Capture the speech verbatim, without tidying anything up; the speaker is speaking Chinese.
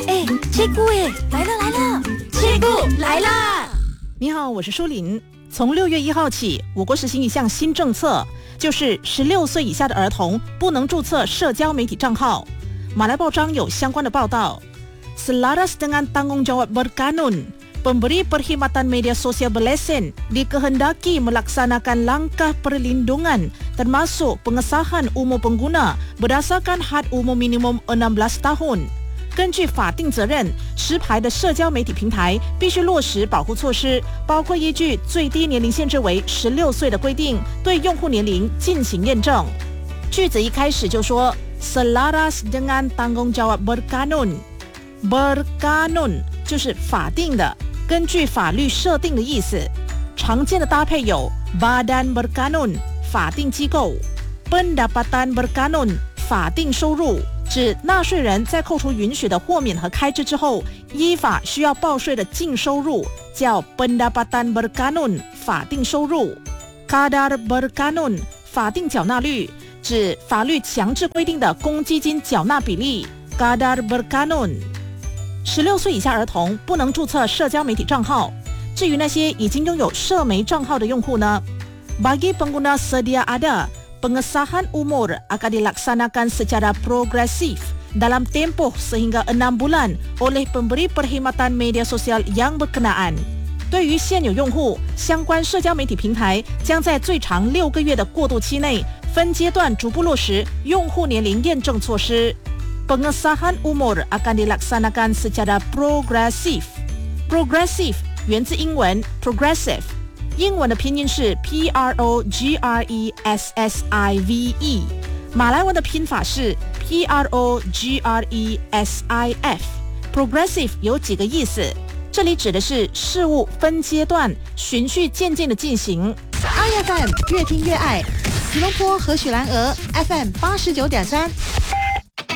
哎，切姑哎，来了来了，切姑来啦！ 你好，我是舒琳。从六月一号起，我国实行一项新政策，就是十六岁以下的儿童不能注册社交媒体账号。马来报章有相关的报道。Selaras dengan tanggungjawab berkanun, pemberi perkhidmatan media sosial berlesen dikehendaki melaksanakan langkah perlindungan termasuk pengesahan umur pengguna berdasarkan had umur minimum enam belas tahun。根据法定责任，持牌的社交媒体平台必须落实保护措施，包括依据最低年龄限制为十六岁的规定，对用户年龄进行验证。句子一开始就说 Selaras dengan tanggungjawab berkanun。berkanun 就是法定的，根据法律设定的意思。常见的搭配有 badan berkanun 法定机构， pendapatan berkanun 法定收入，指纳税人在扣除允许的豁免和开支之后，依法需要报税的净收入，叫 pendapatan berkanun 法定收入。 kadar berkanun 法定缴纳率，指法律强制规定的公积金缴纳比例。 kadar berkanun。十六岁以下儿童不能注册社交媒体账号。至于那些已经拥有社媒账号的用户呢 Bagi pengguna sedia ada, pengesahan umur akan dilaksanakan secara progresif dalam tempoh sehingga enam bulan oleh pemberi perkhidmatan media sosial yang berkenaan。对于现有用户，相关社交媒体平台将在最长六个月的过渡期内，分阶段逐步落实用户年龄验证措施。Pengesahan umur akan dilaksanakan secara progresif。 Progressive 源自英文 progressive， 英文的拼音是 P R O G R E S S I V E， 马来文的拼法是 P R O G R E S I F。 Progressive 有几个意思，这里指的是事物分阶段循序渐进的进行。 I F M 越听越爱，吉隆坡和许兰俄 F M 八十九点三。